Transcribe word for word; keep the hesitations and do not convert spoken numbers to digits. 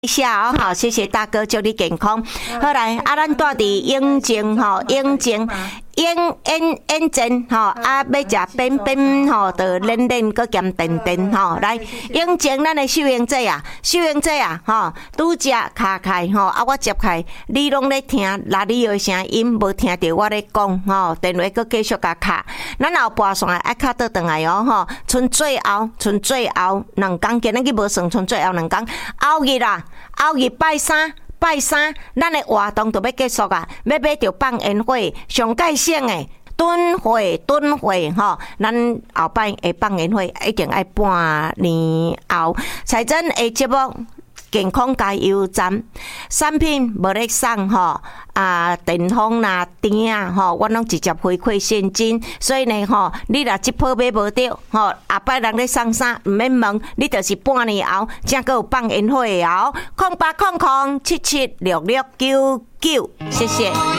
一下哦，好，谢谢大哥，祝你健康。好来，啊，咱住伫永靖吼，永靖。眼眼眼睛吼，啊，要食便便吼，就练练搁兼电电吼。来，眼睛咱的秀英姐啊，秀英姐啊，吼，拄只卡开吼，啊，我接开，你拢咧听哪里有声音，无听到我咧讲吼，电话搁继续甲卡。咱后跋线爱卡倒转来哦，吼，剩最后，剩最后两工，今仔日无算，剩最后两工，后日啦，后日拜三。拜三，咱的活动就要结束啊！要买着放烟火，上界省的敦会敦会吼，咱后摆会放烟火，一定爱半年后。财政的节目健康加油站产品无咧送吼，啊电风啦、电啊吼，我拢直接回馈现金。所以呢吼，你若即波买无着吼，下摆人咧送啥毋免问，你就是半年后，才搁有放烟火的哦。空八空空七七六六九九，谢谢。